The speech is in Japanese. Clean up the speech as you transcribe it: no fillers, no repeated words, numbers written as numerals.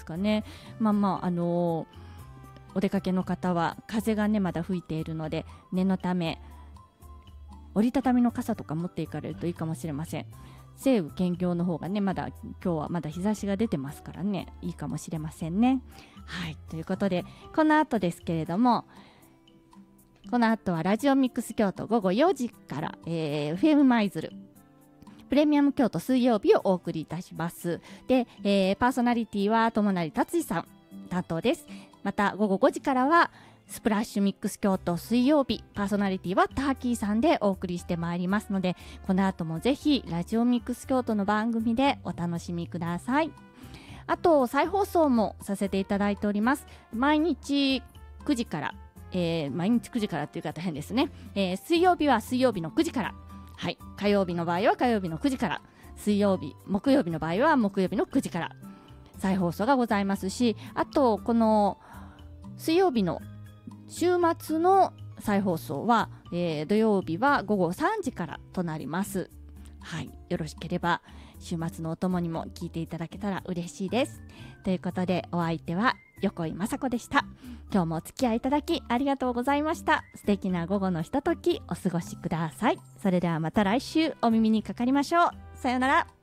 かね。お出かけの方は風がねまだ吹いているので、念のため折りたたみの傘とか持っていかれるといいかもしれません。西雨兼業の方がね今日はまだ日差しが出てますからね、いいかもしれませんね。はい、ということでこの後ですけれども、この後はラジオミックス京都午後4時から、FM 舞鶴プレミアム京都水曜日をお送りいたします。で、パーソナリティは友成達史さん担当です。また午後5時からはスプラッシュミックス京都水曜日、パーソナリティはターキーさんでお送りしてまいりますので、この後もぜひラジオミックス京都の番組でお楽しみください。あと再放送もさせていただいております。毎日9時から、毎日9時からっていう方変ですね、水曜日は水曜日の9時から、はい、火曜日の場合は火曜日の9時から、木曜日の場合は木曜日の9時から再放送がございますし、あとこの水曜日の週末の再放送は、土曜日は午後3時からとなります。はい、よろしければ週末のお供にも聞いていただけたら嬉しいです。ということでお相手は横井雅子でした。今日もお付き合いいただきありがとうございました。素敵な午後のひとときお過ごしください。それではまた来週お耳にかかりましょう。さようなら。